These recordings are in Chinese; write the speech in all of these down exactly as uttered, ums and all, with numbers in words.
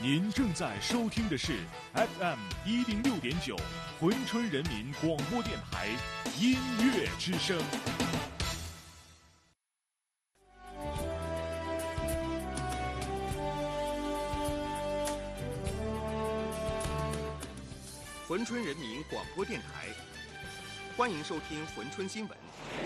您正在收听的是 F M 一零六点九珲春人民广播电台音乐之声。 珲春人民广播电台，欢迎收听珲春新闻。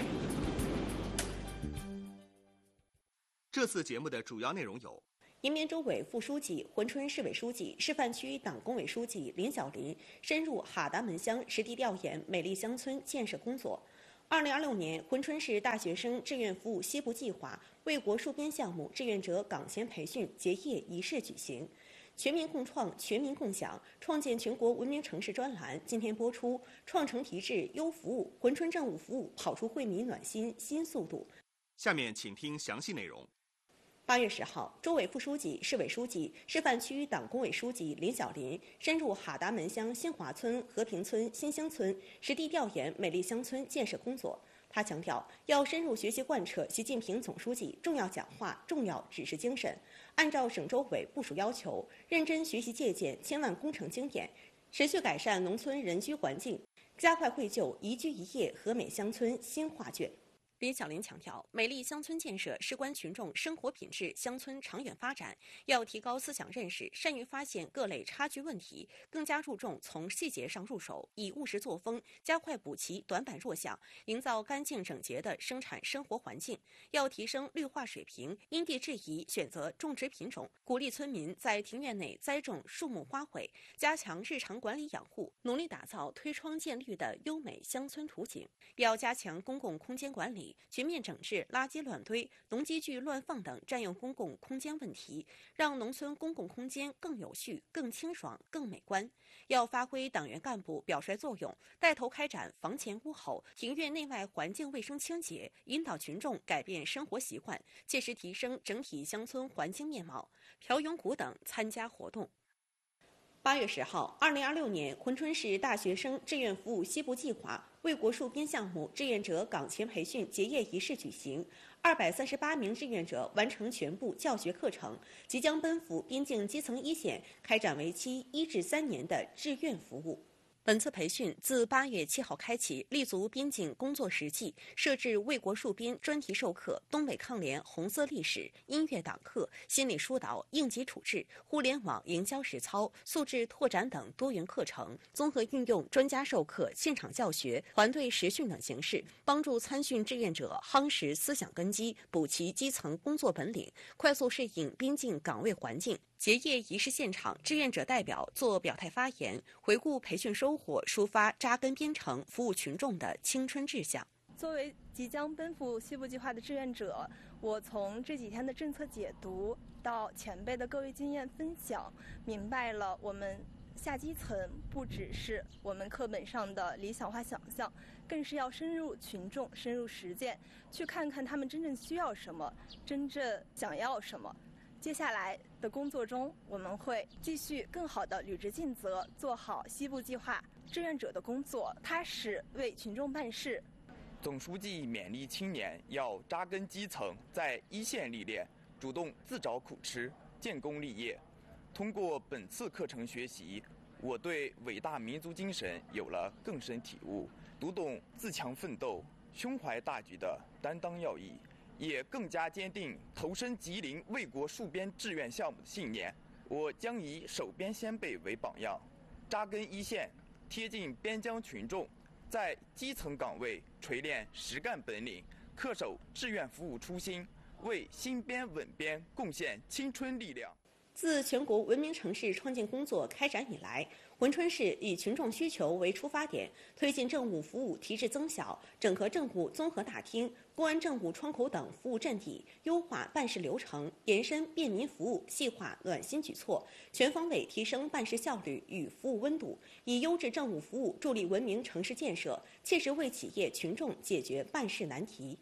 这次节目的主要内容有： 延边州委副书记、珲春市委书记、示范区党工委书记林小林深入哈达门乡实地调研美丽乡村建设工作。二零二六年，珲春市大学生志愿服务西部计划为国戍边项目志愿者岗前培训结业仪式举行。全民共创、全民共享，创建全国文明城市专栏今天播出。创城提质、优服务，珲春政务服务跑出惠民暖心新速度。 下面请听详细内容。 八月十号，州委副书记、市委书记、示范区党工委书记林小林深入哈达门乡新华村、和平村、新兴村实地调研美丽乡村建设工作。他强调，要深入学习贯彻习近平总书记重要讲话、重要指示精神，按照省州委部署要求，认真学习借鉴千万工程经验，持续改善农村人居环境，加快绘就宜居宜业和美乡村新画卷。林小林强调，美丽乡村建设事关群众生活品质、乡村长远发展，要提高思想认识，善于发现各类差距问题，更加注重从细节上入手，以务实作风，加快补齐短板弱项，营造干净整洁的生产生活环境。要提升绿化水平，因地制宜选择种植品种，鼓励村民在庭院内栽种树木花卉，加强日常管理养护，努力打造推窗见绿的优美乡村图景。要加强公共空间管理，全面整治垃圾乱堆、农机具乱放等占用公共空间问题，让农村公共空间更有序、更清爽、更美观。要发挥党员干部表率作用，带头开展房前屋后、庭院内外环境卫生清洁，引导群众改变生活习惯，切实提升整体乡村环境面貌。朴永谷等参加活动。八月十号，二零二六年珲春市大学生志愿服务西部计划为国戍边项目志愿者岗前培训结业仪式举行，二百三十八名志愿者完成全部教学课程，即将奔赴边境基层一线，开展为期一至三年的志愿服务。本次培训自八月七号开启，立足边境工作实际，设置为国戍边专题授课、东北抗联红色历史、音乐党课、心理疏导、应急处置、互联网营销实操、素质拓展等多元课程，综合运用专家授课、现场教学、团队实训等形式，帮助参训志愿者夯实思想根基，补齐基层工作本领，快速适应边境岗位环境。结业仪式现场，志愿者代表作表态发言，回顾培训收获，抒发扎根边城、服务群众的青春志向。 作为即将奔赴西部计划的志愿者，我从这几天的政策解读到前辈的各位经验分享，明白了我们下基层不只是我们课本上的理想化想象，更是要深入群众、深入实践，去看看他们真正需要什么，真正想要什么。接下来的工作中，我们会继续更好地履职尽责，做好西部计划志愿者的工作，踏实为群众办事。 总书记勉励青年要扎根基层，在一线历练，主动自找苦吃，建功立业。通过本次课程学习，我对伟大民族精神有了更深体悟，读懂自强奋斗、胸怀大局的担当要义，也更加坚定投身吉林为国戍边志愿项目的信念。我将以守边先辈为榜样，扎根一线，贴近边疆群众，在基层岗位锤炼实干本领，恪守志愿服务初心，为新边稳边贡献青春力量。 自全国文明城市创建工作开展以来，珲春市以群众需求为出发点，推进政务服务提质增效，整合政务综合大厅、公安政务窗口等服务阵地，优化办事流程，延伸便民服务，细化暖心举措，全方位提升办事效率与服务温度，以优质政务服务助力文明城市建设，切实为企业群众解决办事难题。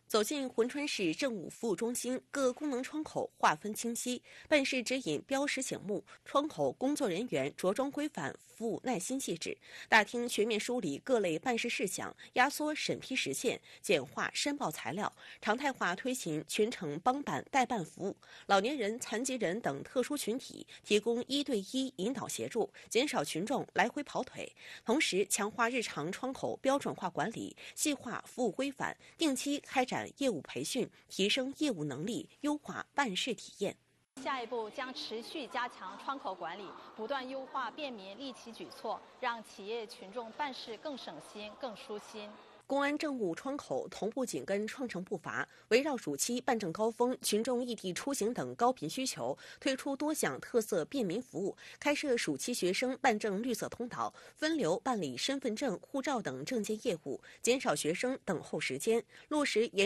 走进珲春市政务服务中心，各功能窗口划分清晰，办事指引标识醒目，窗口工作人员着装规范，服务耐心细致。大厅全面梳理各类办事事项，压缩审批时限，简化申报材料，常态化推行全程帮办代办服务。老年人、残疾人等特殊群体提供一对一引导协助，减少群众来回跑腿。同时，强化日常窗口标准化管理，细化服务规范，定期开展业务培训，提升业务能力，优化办事体验。 下一步将持续加强窗口管理，不断优化便民利企举措，让企业群众办事更省心、更舒心。 公安政务窗口同步紧跟创城步伐，围绕暑期办证高峰、群众异地出行等高频需求，推出多项特色便民服务，开设暑期学生办证绿色通道，分流办理身份证、护照等证件业务，减少学生等候时间，落实严